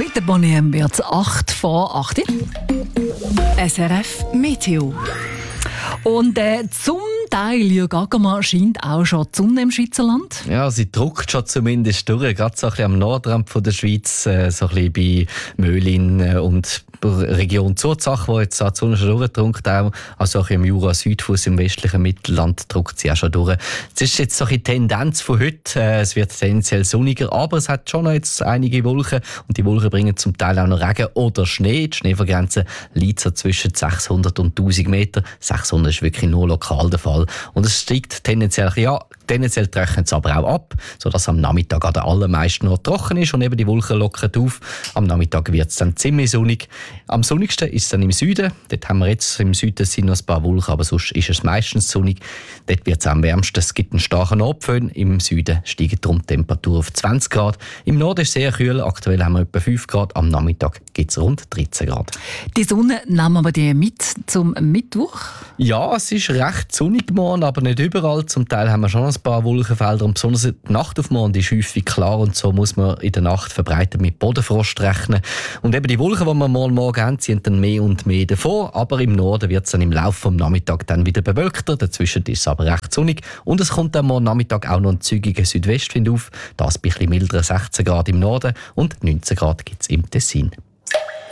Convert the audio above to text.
Der Bonnier wird 8 vor 8. SRF Meteo. Und zum Teil, Jürg Ackermann, scheint auch schon die Sonne im Schweizerland. Ja, sie drückt schon zumindest durch, gerade so ein bisschen am Nordrand von der Schweiz, so ein bisschen bei Möhlin und Region Zurzach, wo jetzt die Sonne schon durchdrückt, auch also auch im Jura-Südfuss im westlichen Mittelland drückt sie auch schon durch. Es ist jetzt so eine Tendenz von heute, es wird tendenziell sonniger, aber es hat schon noch jetzt einige Wolken und die Wolken bringen zum Teil auch noch Regen oder Schnee. Die Schneefallgrenze liegt so zwischen 600 und 1000 Meter. 600 ist wirklich nur lokal der Fall. Und es steigt tendenziell trocknet es aber auch ab, sodass am Nachmittag an den allermeisten noch trocken ist und eben die Wolken lockern auf. Am Nachmittag wird es dann ziemlich sonnig. Am sonnigsten ist es dann im Süden. Dort haben wir jetzt im Süden sind noch ein paar Wolken, aber sonst ist es meistens sonnig. Dort wird es am wärmsten. Es gibt einen starken Nordföhn. Im Süden steigt darum die Temperatur auf 20 Grad. Im Norden ist es sehr kühl. Aktuell haben wir etwa 5 Grad. Am Nachmittag gibt es rund 13 Grad. Die Sonne nehmen wir die mit zum Mittwoch? Ja, es ist recht sonnig morgen, aber nicht überall. Zum Teil haben wir schon ein paar Wolkenfelder und besonders die Nacht auf morgen ist häufig klar und so muss man in der Nacht verbreitet mit Bodenfrost rechnen. Und eben die Wolken, die wir morgen haben, ziehen dann mehr und mehr davor, aber im Norden wird es dann im Laufe des Nachmittags dann wieder bewölkter. Dazwischen ist es aber recht sonnig und es kommt dann morgen Nachmittag auch noch ein zügiger Südwestwind auf. Das bei ein bisschen milderen 16 Grad im Norden und 19 Grad gibt es im Tessin.